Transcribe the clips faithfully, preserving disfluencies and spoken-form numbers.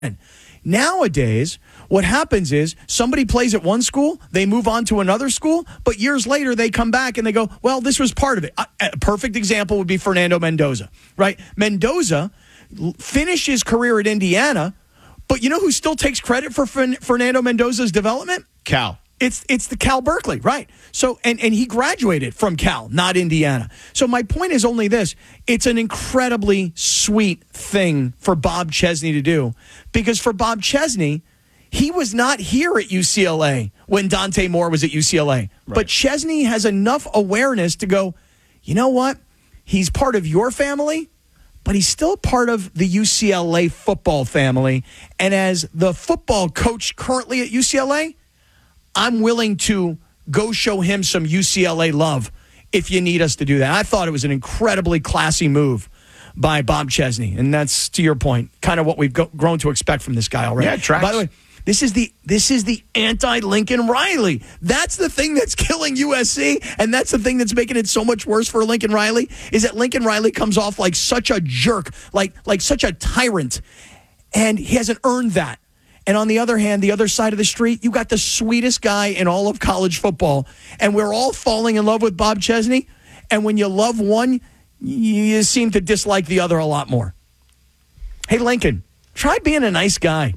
Nowadays, what happens is somebody plays at one school, they move on to another school, but years later they come back and they go, well, this was part of it. A, a perfect example would be Fernando Mendoza, right? Mendoza finished his career at Indiana, but you know who still takes credit for Fern- Fernando Mendoza's development? Cal. It's it's the Cal Berkeley, right? So and, and he graduated from Cal, not Indiana. So my point is only this. It's an incredibly sweet thing for Bob Chesney to do, because for Bob Chesney, he was not here at U C L A when Dante Moore was at U C L A. Right. But Chesney has enough awareness to go, you know what? He's part of your family, but he's still part of the U C L A football family. And as the football coach currently at U C L A, I'm willing to go show him some U C L A love if you need us to do that. I thought it was an incredibly classy move by Bob Chesney. And that's, to your point, kind of what we've go- grown to expect from this guy already. Yeah, tracks. By the way, this is the this is the anti-Lincoln Riley. That's the thing that's killing U S C, and that's the thing that's making it so much worse for Lincoln Riley, is that Lincoln Riley comes off like such a jerk, like like such a tyrant, and he hasn't earned that. And on the other hand, the other side of the street, you got the sweetest guy in all of college football. And we're all falling in love with Bob Chesney. And when you love one, you seem to dislike the other a lot more. Hey, Lincoln, try being a nice guy.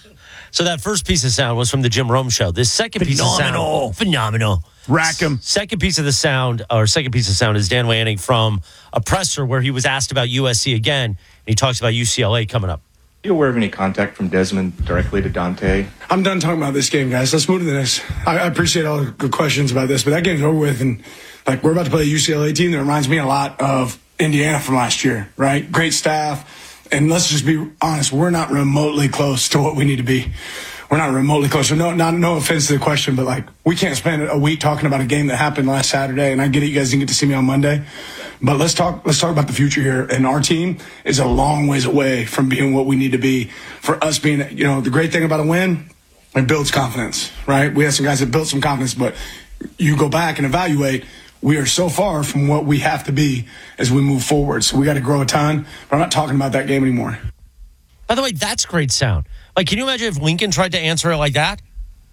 So that first piece of sound was from the Jim Rome show. This second Phenomenal. piece of sound, phenomenal. Rack him. Second piece of the sound, or second piece of sound, is Dan Lanning from a presser where he was asked about U S C again, and he talks about U C L A coming up. Are you aware of any contact from Desmond directly to Dante? I'm done talking about this game, guys. Let's move to the next. I, I appreciate all the good questions about this, but that game's over with, and like we're about to play a U C L A team that reminds me a lot of Indiana from last year, right? Great staff, and let's just be honest, we're not remotely close to what we need to be. We're not remotely close. So no, not no offense to the question, but like we can't spend a week talking about a game that happened last Saturday. And I get it, you guys didn't get to see me on Monday, but let's talk. Let's talk about the future here. And our team is a long ways away from being what we need to be. For us being, you know, the great thing about a win, it builds confidence, right? We have some guys that built some confidence, but you go back and evaluate. We are so far from what we have to be as we move forward. So we got to grow a ton. But I'm not talking about that game anymore. By the way, that's great sound. Like, can you imagine if Lincoln tried to answer it like that?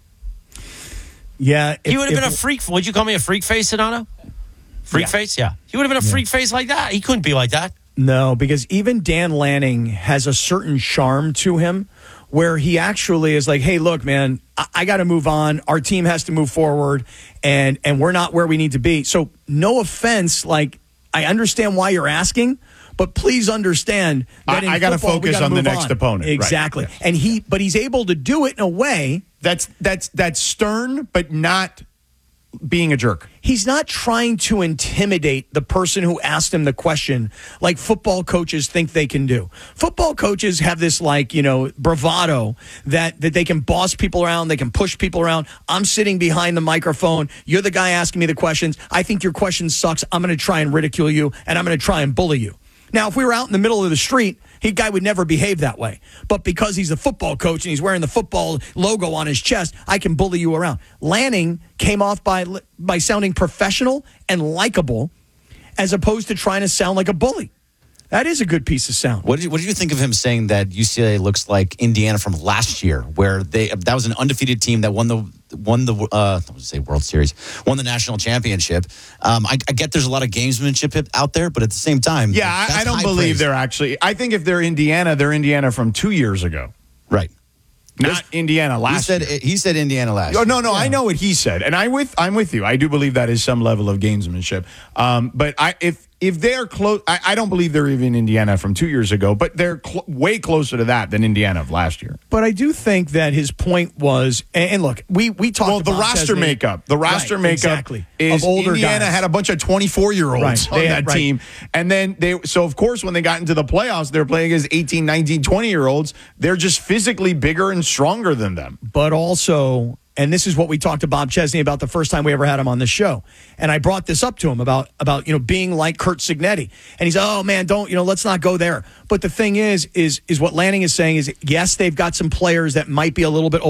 Yeah. He if, would have if, been a freak. Would you call me a freak face, Donato? Freak yeah. face? Yeah. He would have been a yeah. freak face like that. He couldn't be like that. No, because even Dan Lanning has a certain charm to him where he actually is like, hey, look, man, I, I got to move on. Our team has to move forward, and and we're not where we need to be. So no offense, like, I understand why you're asking, but please understand that I, in I got to football, focus on the next on. opponent. Exactly. Right. And he, but he's able to do it in a way That's that's that's stern, but not being a jerk. He's not trying to intimidate the person who asked him the question like football coaches think they can do. Football coaches have this, like, you know, bravado that, that they can boss people around, they can push people around. I'm sitting behind the microphone. You're the guy asking me the questions. I think your question sucks. I'm going to try and ridicule you, and I'm going to try and bully you. Now, if we were out in the middle of the street, he guy would never behave that way. But because he's a football coach and he's wearing the football logo on his chest, I can bully you around. Lanning came off by by sounding professional and likable as opposed to trying to sound like a bully. That is a good piece of sound. What did you, what did you think of him saying that U C L A looks like Indiana from last year, where they that was an undefeated team that won the won the uh, I would say World Series, won the national championship. Um, I, I get there's a lot of gamesmanship out there, but at the same time, yeah, I, I don't believe praise. they're actually. I think if they're Indiana, they're Indiana from two years ago, right? Not There's, Indiana last. He said year. he said Indiana last. Oh, no, year. no, Yeah. I know what he said, and I with I'm with you. I do believe that is some level of gamesmanship. Um, but I if if they're close, I, I don't believe they're even Indiana from two years ago, but they're cl- way closer to that than Indiana of last year. But I do think that his point was, and, and look, we we talked well, about the roster Chesney. makeup. The roster Right, makeup exactly. is Of older Indiana guys. had a bunch of twenty-four year olds Right. on They that had- right. team, and then they. So of course, when they got into the playoffs, they're playing against eighteen, nineteen, twenty year olds. They're just physically bigger and stronger than them. But also, and this is what we talked to Bob Chesney about the first time we ever had him on the show. And I brought this up to him about, about, you know, being like Kurt Signetti. And he's, oh, man, don't, you know, let's not go there. But the thing is, is, is what Lanning is saying is, yes, they've got some players that might be a little bit older.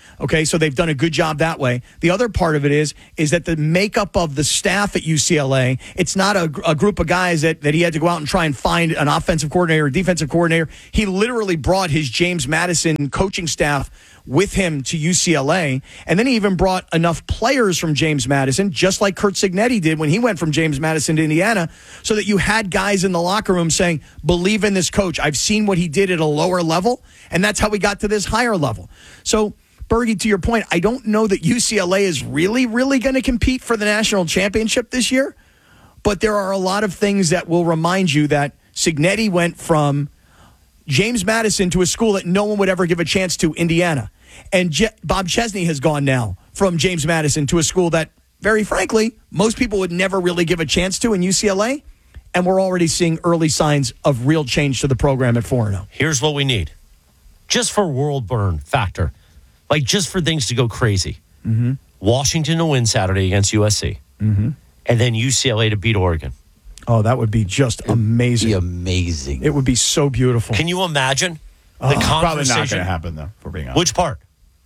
Okay, so they've done a good job that way. The other part of it is is that the makeup of the staff at U C L A, it's not a, a group of guys that, that he had to go out and try and find an offensive coordinator or defensive coordinator. He literally brought his James Madison coaching staff with him to U C L A, and then he even brought enough players from James Madison, just like Curt Cignetti did when he went from James Madison to Indiana, so that you had guys in the locker room saying, believe in this coach. I've seen what he did at a lower level, and that's how we got to this higher level. So, Bergie, to your point, I don't know that U C L A is really, really going to compete for the national championship this year, but there are a lot of things that will remind you that Cignetti went from James Madison to a school that no one would ever give a chance to, Indiana. And Je- Bob Chesney has gone now from James Madison to a school that, very frankly, most people would never really give a chance to in U C L A. And we're already seeing early signs of real change to the program at four and oh. Here's what we need. Just for world burn factor. Like, just for things to go crazy. Mm-hmm. Washington to win Saturday against U S C. Mm-hmm. And then U C L A to beat Oregon. Oh, that would be just amazing. Be amazing. It would be so beautiful. Can you imagine the Oh. conversation? Probably not going to happen, though, for being honest. Which part?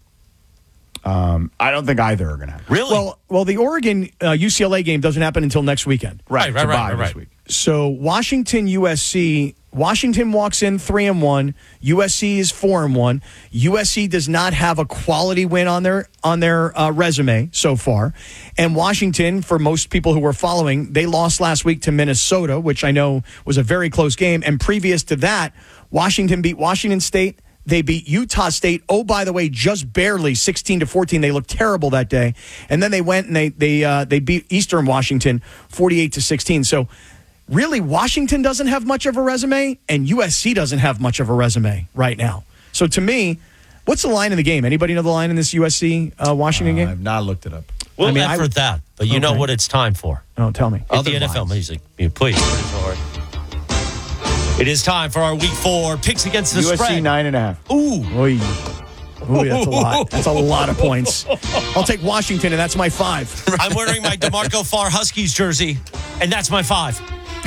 Um, I don't think either are going to happen. Really? Well, well, the Oregon uh, U C L A game doesn't happen until next weekend. Right, right, to right, buy right, this right. week. So Washington U S C, Washington walks in three and one. U S C is four and one. U S C does not have a quality win on their on their uh, resume so far. And Washington, for most people who were following, they lost last week to Minnesota, which I know was a very close game. And previous to that, Washington beat Washington State. They beat Utah State. Oh, by the way, just barely, sixteen to fourteen. They looked terrible that day. And then they went and they they uh, they beat Eastern Washington forty-eight to sixteen. So really, Washington doesn't have much of a resume, and U S C doesn't have much of a resume right now. So to me, what's the line in the game? Anybody know the line in this U S C uh, Washington Uh, game? I've not looked it up. We'll I mean, I- effort that, but you know Okay. what it's time for. Oh, tell me. Hit Other the N F L lines. music. Yeah, please. Sorry. It is time for our week four picks against the U S C spread. nine and a half. Ooh. Oy. Ooh, that's a lot. That's a lot of points. I'll take Washington, and that's my five. I'm wearing my DeMarco Farr Huskies jersey, and that's my five.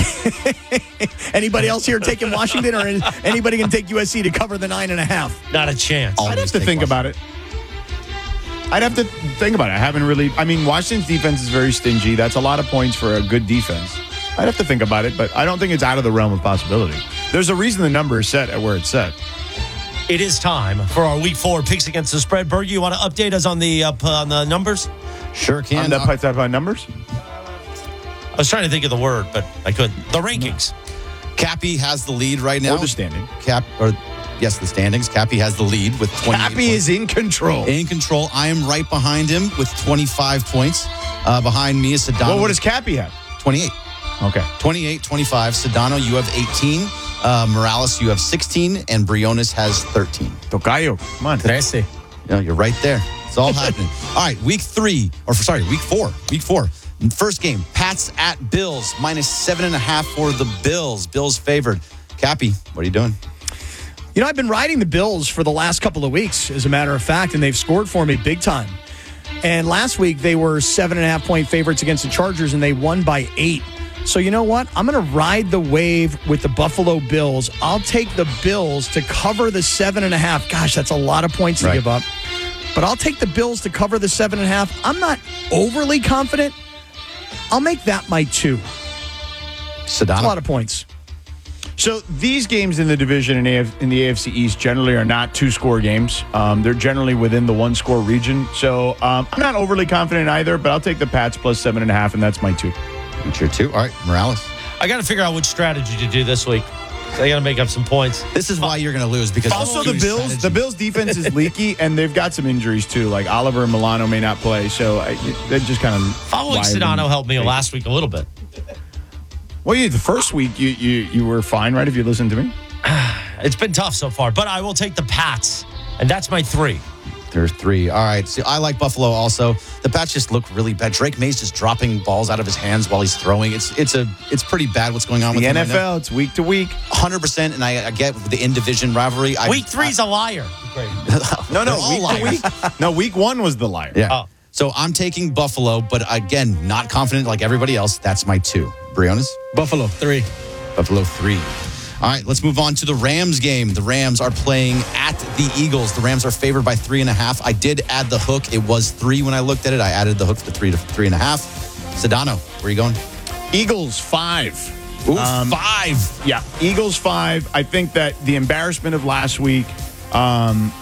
Anybody else here taking Washington, or is anybody going to take U S C to cover the nine and a half? Not a chance. I'd have Always to take think about it. I'd have to think about it. I haven't really. I mean, Washington's defense is very stingy. That's a lot of points for a good defense. I'd have to think about it, but I don't think it's out of the realm of possibility. There's a reason the number is set at where it's set. It is time for our week four picks against the spread. Bergie, you want to update us on the uh, p- on the numbers? Sure can. On that type of numbers? I was trying to think of the word, but I couldn't. The rankings. Cappy has the lead right now. Or the standing. Cap, or yes, the standings. Cappy has the lead with twenty-eight Happy points. is in control. in control. I am right behind him with twenty-five points. Uh, behind me is Sedano. Well, what does Cappy have? twenty-eight. Okay. twenty-eight, twenty-five. Sedano, you have eighteen. Uh, Morales, you have sixteen. And Briones has thirteen. Tocayo. Come on. Trece. Yeah, you're right there. It's all happening. All right, week three, or sorry, week four. Week four. First game, Pats at Bills, minus seven and a half for the Bills. Bills favored. Cappy, what are you doing? You know, I've been riding the Bills for the last couple of weeks, as a matter of fact, and they've scored for me big time. And last week, they were seven and a half point favorites against the Chargers, and they won by eight. So you know what? I'm going to ride the wave with the Buffalo Bills. I'll take the Bills to cover the seven and a half. Gosh, that's a lot of points to Right. give up. But I'll take the Bills to cover the seven and a half. I'm not overly confident. I'll make that my two. That's a lot Sedano. of points. So these games in the division in, A F, in the A F C East generally are not two-score games. Um, they're generally within the one-score region. So um, I'm not overly confident either, but I'll take the Pats plus seven and a half, and that's my two. That's your two. All right, Morales. I got to figure out which strategy to do this week. I got to make up some points. This is why you're going to lose because Also, of the Bills, strategy. the Bills' defense is leaky, and they've got some injuries too. Like Oliver and Milano may not play, so I, they're just kind of Following Sedano helped me last week a little bit. Well, you, the first week you, you you were fine, right? If you listened to me, It's been tough so far, but I will take the Pats, and that's my three. There's three. All right. So I like Buffalo also. The Pats just look really bad. Drake May's just dropping balls out of his hands while he's throwing. It's it's a it's pretty bad what's going on with the him N F L, right it's week to week. now. one hundred percent. And I, I get the in-division rivalry. I, Week three's a liar. Great. No, no, They're all week to liars. week. No, week one was the liar. Yeah. Oh. So I'm taking Buffalo, but again, not confident like everybody else. That's my two. Briones? Buffalo, three. Buffalo three. All right, let's move on to the Rams game. The Rams are playing at the Eagles. The Rams are favored by three and a half. I did add the hook. It was three when I looked at it. I added the hook for three to three and a half. Sedano, where are you going? Eagles five. Ooh, five. Yeah, Eagles five. I think that the embarrassment of last week, um,